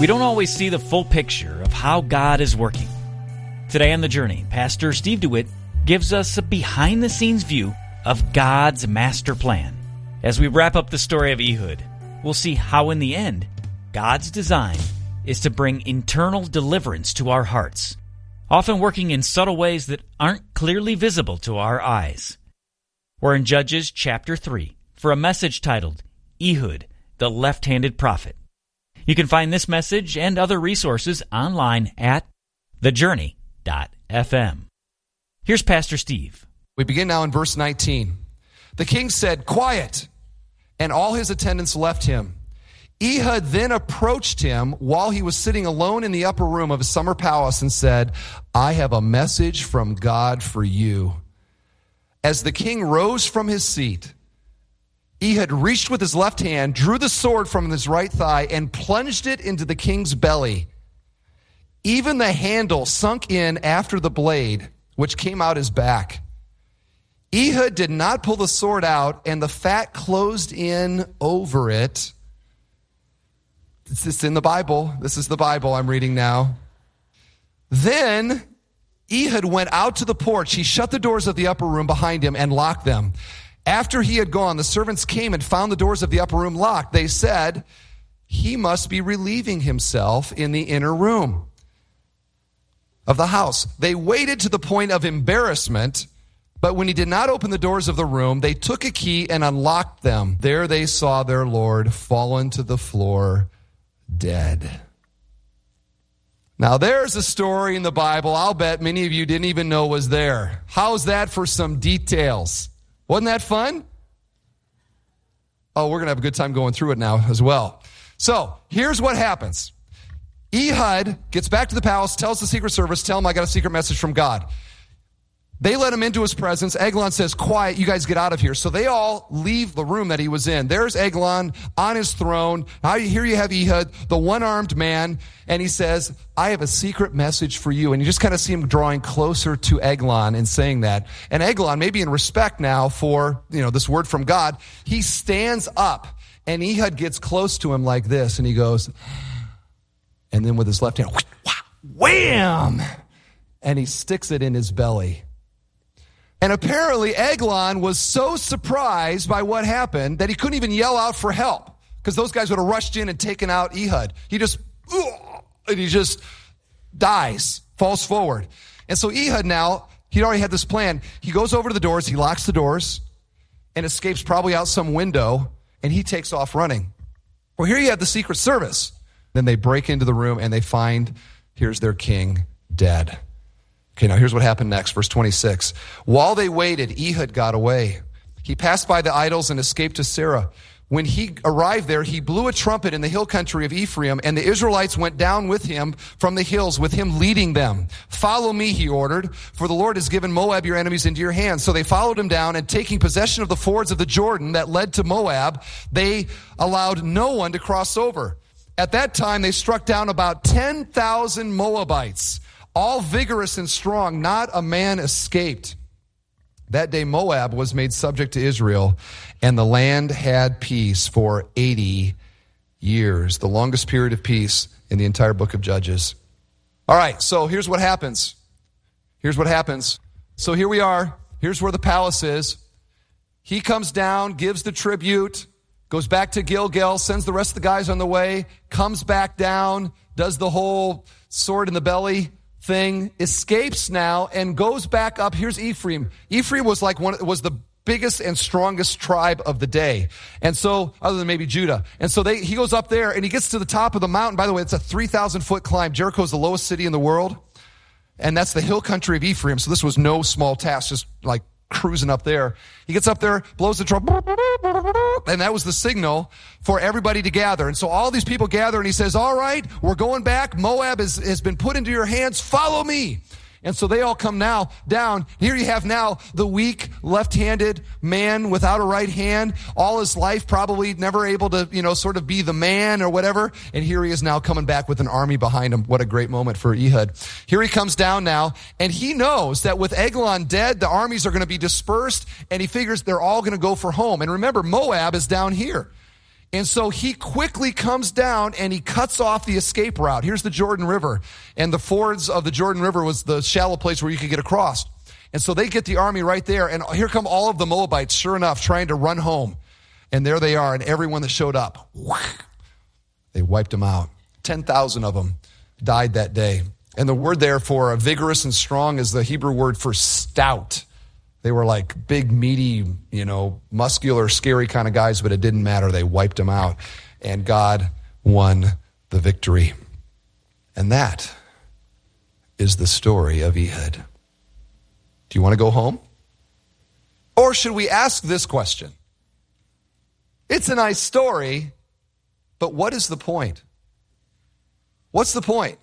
We don't always see the full picture of how God is working. Today on The Journey, Pastor Steve DeWitt gives us a behind-the-scenes view of God's master plan. As we wrap up the story of Ehud, we'll see how in the end, God's design is to bring internal deliverance to our hearts, often working in subtle ways that aren't clearly visible to our eyes. We're in Judges chapter 3 for a message titled, Ehud, the Left-Handed Prophet. You can find this message and other resources online at thejourney.fm. Here's Pastor Steve. We begin now in verse 19. The king said, "Quiet," and all his attendants left him. Ehud then approached him while he was sitting alone in the upper room of his summer palace and said, "I have a message from God for you." As the king rose from his seat, Ehud reached with his left hand, drew the sword from his right thigh, and plunged it into the king's belly. Even the handle sunk in after the blade, which came out his back. Ehud did not pull the sword out, and the fat closed in over it. It's in the Bible. This is the Bible I'm reading now. Then Ehud went out to the porch. He shut the doors of the upper room behind him and locked them. After he had gone, the servants came and found the doors of the upper room locked. They said, "He must be relieving himself in the inner room of the house." They waited to the point of embarrassment, but when he did not open the doors of the room, they took a key and unlocked them. There they saw their Lord fallen to the floor, dead. Now there's a story in the Bible I'll bet many of you didn't even know was there. How's that for some details? Wasn't that fun? Oh, we're going to have a good time going through it now as well. So here's what happens. Ehud gets back to the palace, tells the Secret Service, tell him I got a secret message from God. They let him into his presence. Eglon says, "Quiet, you guys get out of here." So they all leave the room that he was in. There's Eglon on his throne. Now here you have Ehud, the one-armed man, and he says, "I have a secret message for you." And you just kind of see him drawing closer to Eglon and saying that. And Eglon, maybe in respect now for, this word from God, he stands up and Ehud gets close to him like this and he goes, and then with his left hand, wham! And he sticks it in his belly. And apparently Eglon was so surprised by what happened that he couldn't even yell out for help because those guys would have rushed in and taken out Ehud. He just dies, falls forward. And so Ehud now, he'd already had this plan. He goes over to the doors, he locks the doors and escapes probably out some window and he takes off running. Well, here you have the Secret Service. Then they break into the room and they find, here's their king dead. Okay, now here's what happened next, verse 26. While they waited, Ehud got away. He passed by the idols and escaped to Sarah. When he arrived there, he blew a trumpet in the hill country of Ephraim, and the Israelites went down with him from the hills, with him leading them. "Follow me," he ordered, "for the Lord has given Moab, your enemies, into your hands." So they followed him down, and taking possession of the fords of the Jordan that led to Moab, they allowed no one to cross over. At that time, they struck down about 10,000 Moabites, all vigorous and strong. Not a man escaped. That day Moab was made subject to Israel, and the land had peace for 80 years, the longest period of peace in the entire book of Judges. All right, so here's what happens. So here we are. Here's where the palace is. He comes down, gives the tribute, goes back to Gilgal, sends the rest of the guys on the way, comes back down, does the whole sword in the belly thing, escapes now, and goes back up. Here's Ephraim. Ephraim was was the biggest and strongest tribe of the day. And so, other than maybe Judah. And so he goes up there and he gets to the top of the mountain. By the way, it's a 3,000 foot climb. Jericho is the lowest city in the world. And that's the hill country of Ephraim. So this was no small task, just like cruising up there. He gets up there, blows the trumpet, and that was the signal for everybody to gather. And so all these people gather, and he says, "All right, we're going back. Moab has been put into your hands. Follow me." And so they all come now down. Here you have now the weak, left-handed man without a right hand, all his life probably never able to, sort of be the man or whatever. And here he is now coming back with an army behind him. What a great moment for Ehud. Here he comes down now, and he knows that with Eglon dead, the armies are going to be dispersed, and he figures they're all going to go for home. And remember, Moab is down here. And so he quickly comes down and he cuts off the escape route. Here's the Jordan River. And the fords of the Jordan River was the shallow place where you could get across. And so they get the army right there. And here come all of the Moabites, sure enough, trying to run home. And there they are. And everyone that showed up, they wiped them out. 10,000 of them died that day. And the word there for vigorous and strong is the Hebrew word for stout. They were like big, meaty, muscular, scary kind of guys, but it didn't matter. They wiped them out. And God won the victory. And that is the story of Ehud. Do you want to go home? Or should we ask this question? It's a nice story, but what is the point? What's the point?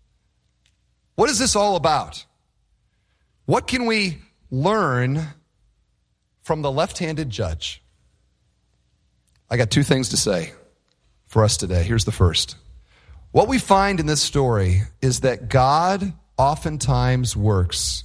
What is this all about? What can we learn from the left-handed judge? I got two things to say for us today. Here's the first. What we find in this story is that God oftentimes works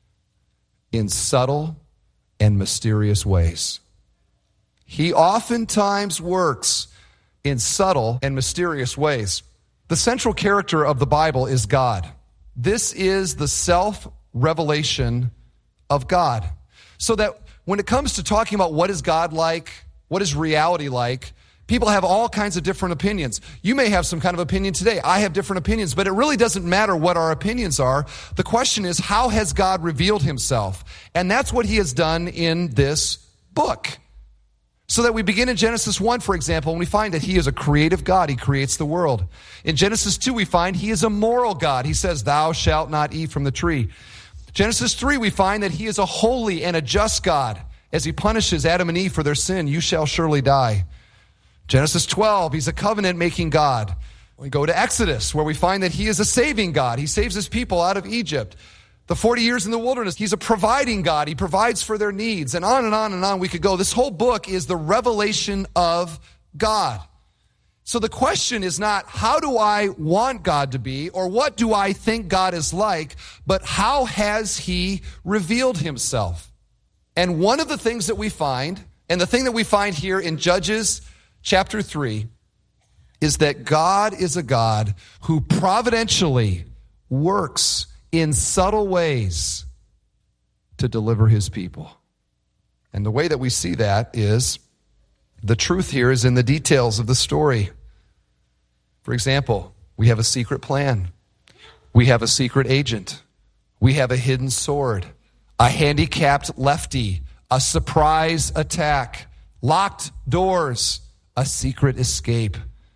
in subtle and mysterious ways. He oftentimes works in subtle and mysterious ways. The central character of the Bible is God. This is the self-revelation of God. So that when it comes to talking about what is God like, what is reality like, people have all kinds of different opinions. You may have some kind of opinion today. I have different opinions, but it really doesn't matter what our opinions are. The question is, how has God revealed himself? And that's what he has done in this book. So that we begin in Genesis 1, for example, and we find that he is a creative God. He creates the world. In Genesis 2, we find he is a moral God. He says, thou shalt not eat from the tree. Genesis 3, we find that he is a holy and a just God. As he punishes Adam and Eve for their sin, you shall surely die. Genesis 12, he's a covenant-making God. We go to Exodus, where we find that he is a saving God. He saves his people out of Egypt. The 40 years in the wilderness, he's a providing God. He provides for their needs. And on and on and on we could go. This whole book is the revelation of God. So the question is not, how do I want God to be, or what do I think God is like, but how has he revealed himself? And one of the things that we find, and the thing that we find here in Judges chapter 3, is that God is a God who providentially works in subtle ways to deliver his people. And the way that we see that is, the truth here is in the details of the story. For example, we have a secret plan. We have a secret agent. We have a hidden sword, a handicapped lefty, a surprise attack, locked doors, a secret escape.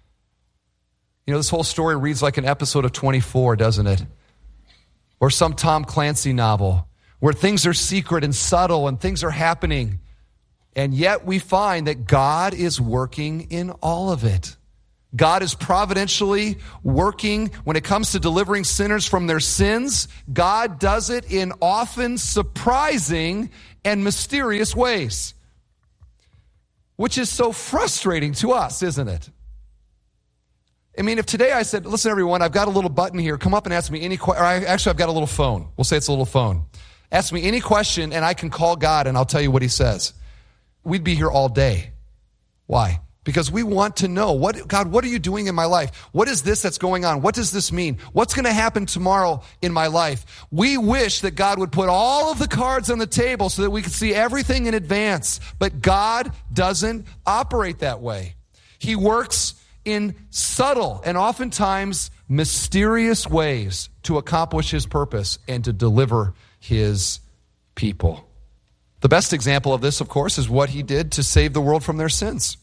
This whole story reads like an episode of 24, doesn't it? Or some Tom Clancy novel where things are secret and subtle and things are happening. And yet we find that God is working in all of it. God is providentially working when it comes to delivering sinners from their sins. God does it in often surprising and mysterious ways, which is so frustrating to us, isn't it? I mean, if today I said, listen, everyone, I've got a little button here. Come up and ask me any question. Actually, I've got a little phone. We'll say it's a little phone. Ask me any question, and I can call God, and I'll tell you what he says. We'd be here all day. Why? Because we want to know, God, what are you doing in my life? What is this that's going on? What does this mean? What's going to happen tomorrow in my life? We wish that God would put all of the cards on the table so that we could see everything in advance. But God doesn't operate that way. He works in subtle and oftentimes mysterious ways to accomplish his purpose and to deliver his people. The best example of this, of course, is what he did to save the world from their sins.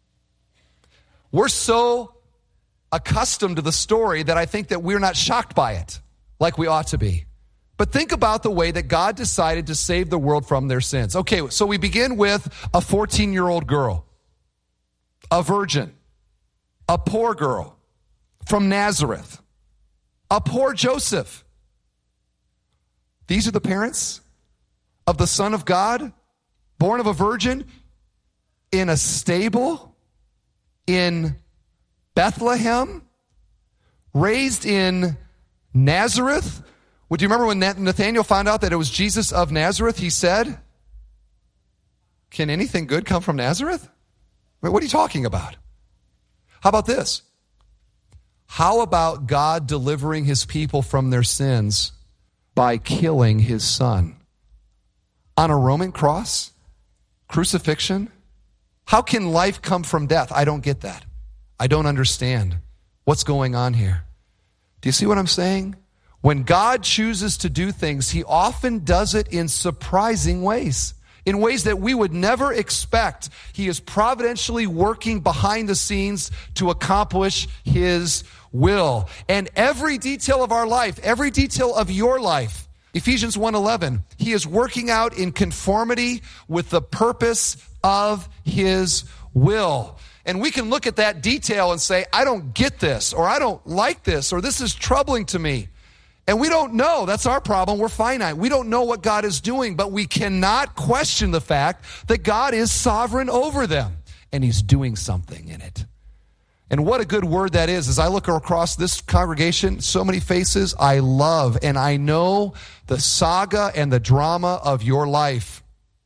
We're so accustomed to the story that I think that we're not shocked by it like we ought to be. But think about the way that God decided to save the world from their sins. Okay, so we begin with a 14-year-old girl, a virgin, a poor girl from Nazareth, a poor Joseph. These are the parents of the Son of God, born of a virgin, in a stable in Bethlehem, raised in Nazareth. Would you remember when Nathanael found out that it was Jesus of Nazareth? He said, can anything good come from Nazareth? What are you talking about? How about this? How about God delivering his people from their sins by killing his son? On a Roman cross? Crucifixion? How can life come from death? I don't get that. I don't understand what's going on here. Do you see what I'm saying? When God chooses to do things, he often does it in surprising ways, in ways that we would never expect. He is providentially working behind the scenes to accomplish his will. And every detail of our life, every detail of your life, Ephesians 1:11, he is working out in conformity with the purpose of his will. And we can look at that detail and say, I don't get this, or I don't like this, or this is troubling to me. And we don't know. That's our problem. We're finite. We don't know what God is doing, but we cannot question the fact that God is sovereign over them, and he's doing something in it. And what a good word that is. As I look across this congregation, so many faces I love, and I know the saga and the drama of your life.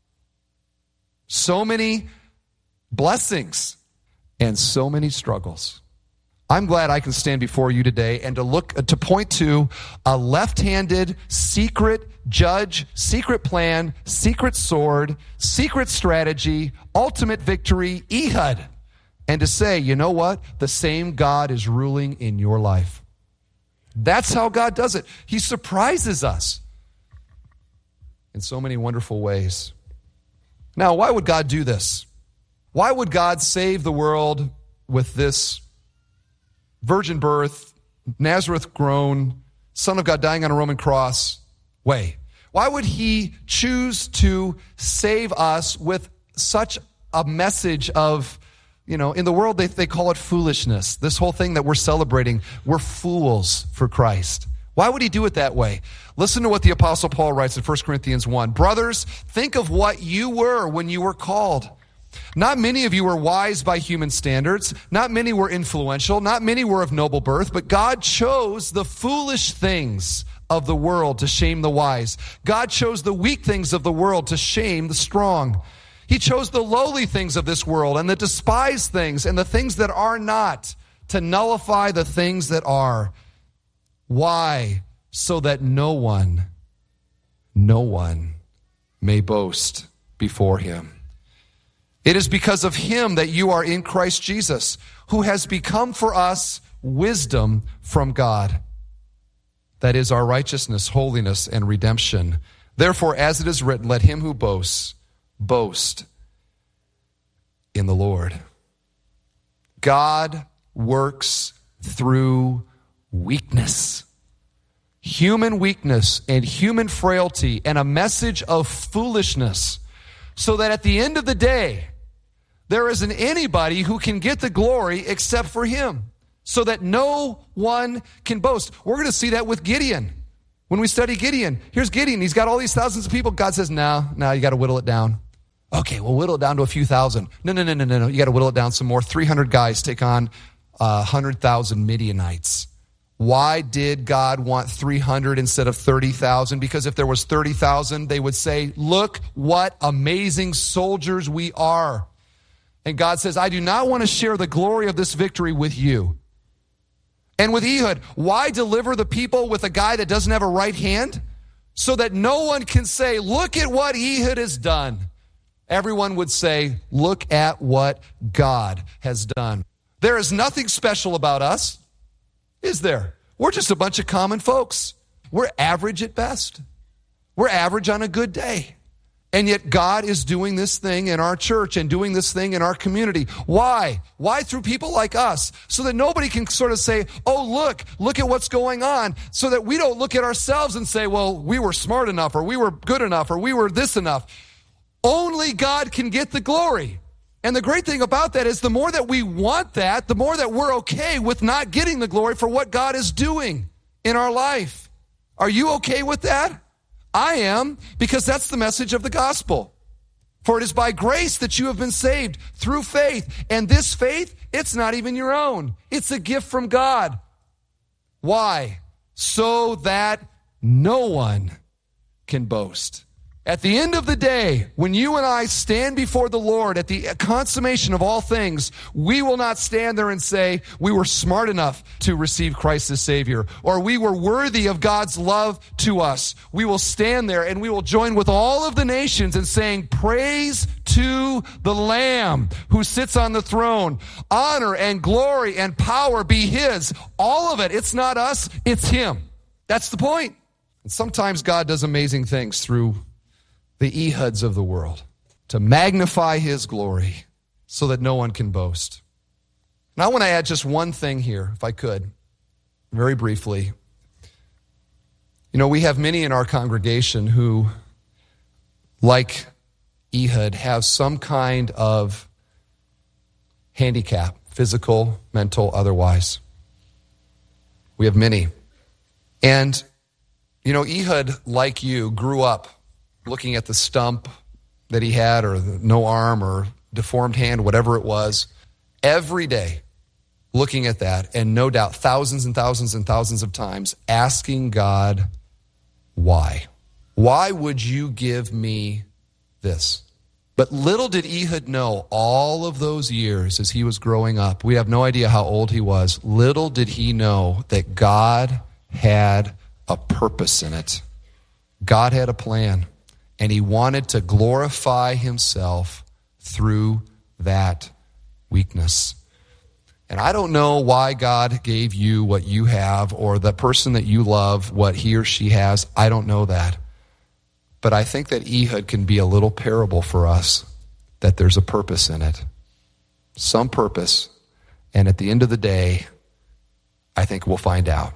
So many blessings and so many struggles. I'm glad I can stand before you today and to point to a left-handed, secret judge, secret plan, secret sword, secret strategy, ultimate victory, Ehud. And to say, you know what? The same God is ruling in your life. That's how God does it. He surprises us in so many wonderful ways. Now, why would God do this? Why would God save the world with this virgin birth, Nazareth grown, Son of God dying on a Roman cross way? Why would he choose to save us with such a message of, in the world they call it foolishness. This whole thing that we're celebrating, we're fools for Christ. Why would he do it that way? Listen to what the Apostle Paul writes in 1 Corinthians 1. Brothers, think of what you were when you were called. Not many of you were wise by human standards. Not many were influential. Not many were of noble birth. But God chose the foolish things of the world to shame the wise. God chose the weak things of the world to shame the strong. He chose the lowly things of this world and the despised things and the things that are not to nullify the things that are. Why? So that no one may boast before him. It is because of him that you are in Christ Jesus, who has become for us wisdom from God. That is our righteousness, holiness, and redemption. Therefore, as it is written, let him who boasts, boast in the Lord. God works through weakness. Human weakness and human frailty and a message of foolishness, so that at the end of the day, there isn't anybody who can get the glory except for him, so that no one can boast. We're going to see that with Gideon. When we study Gideon, here's Gideon. He's got all these thousands of people. God says, no, you got to whittle it down. Okay, we'll whittle it down to a few thousand. No. You got to whittle it down some more. 300 guys take on 100,000 Midianites. Why did God want 300 instead of 30,000? Because if there was 30,000, they would say, look what amazing soldiers we are. And God says, I do not want to share the glory of this victory with you. And with Ehud, why deliver the people with a guy that doesn't have a right hand? So that no one can say, look at what Ehud has done. Everyone would say, look at what God has done. There is nothing special about us, is there? We're just a bunch of common folks. We're average at best. We're average on a good day. And yet God is doing this thing in our church and doing this thing in our community. Why? Why through people like us? So that nobody can sort of say, oh, look at what's going on. So that we don't look at ourselves and say, well, we were smart enough, or we were good enough, or we were this enough. Only God can get the glory. And the great thing about that is the more that we want that, the more that we're okay with not getting the glory for what God is doing in our life. Are you okay with that? I am, because that's the message of the gospel. For it is by grace that you have been saved through faith. And this faith, it's not even your own. It's a gift from God. Why? So that no one can boast. At the end of the day, when you and I stand before the Lord at the consummation of all things, we will not stand there and say we were smart enough to receive Christ as Savior, or we were worthy of God's love to us. We will stand there and we will join with all of the nations in saying, praise to the Lamb who sits on the throne. Honor and glory and power be His. All of it. It's not us, it's Him. That's the point. And sometimes God does amazing things through the Ehuds of the world to magnify His glory so that no one can boast. And I want to add just one thing here, if I could, very briefly. You know, we have many in our congregation who, like Ehud, have some kind of handicap, physical, mental, otherwise. We have many. And, you know, Ehud, like you, grew up looking at the stump that he had, or no arm, or deformed hand, whatever it was, every day looking at that, and no doubt thousands and thousands and thousands of times asking God, why? Why would you give me this? But little did Ehud know all of those years as he was growing up. We have no idea how old he was. Little did he know that God had a purpose in it. God had a plan. And He wanted to glorify Himself through that weakness. And I don't know why God gave you what you have, or the person that you love, what he or she has. I don't know that. But I think that Ehud can be a little parable for us, that there's a purpose in it. Some purpose. And at the end of the day, I think we'll find out.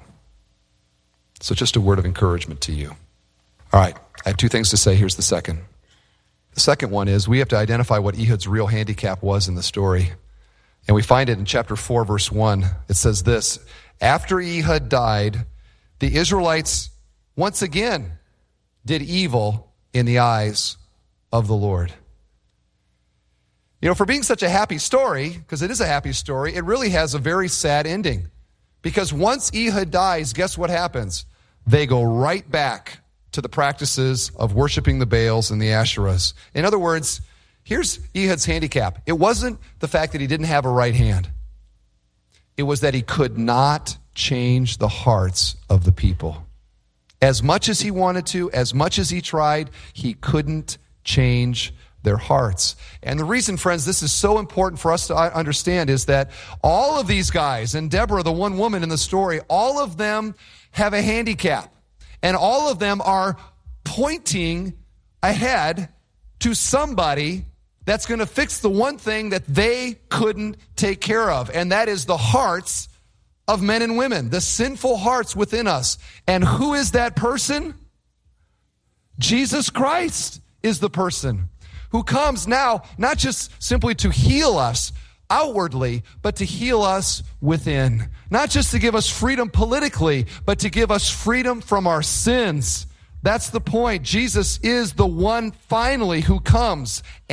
So just a word of encouragement to you. All right, I have two things to say. Here's the second. The second one is we have to identify what Ehud's real handicap was in the story. And we find it in chapter 4, verse 1. It says this: after Ehud died, the Israelites once again did evil in the eyes of the Lord. You know, for being such a happy story, because it is a happy story, it really has a very sad ending. Because once Ehud dies, guess what happens? They go right back to the practices of worshiping the Baals and the Asherahs. In other words, here's Ehud's handicap. It wasn't the fact that he didn't have a right hand. It was that he could not change the hearts of the people. As much as he wanted to, as much as he tried, he couldn't change their hearts. And the reason, friends, this is so important for us to understand is that all of these guys, and Deborah, the one woman in the story, all of them have a handicap. And all of them are pointing ahead to somebody that's going to fix the one thing that they couldn't take care of. And that is the hearts of men and women, the sinful hearts within us. And who is that person? Jesus Christ is the person who comes now, not just simply to heal us outwardly, but to heal us within. Not just to give us freedom politically, but to give us freedom from our sins. That's the point. Jesus is the one finally who comes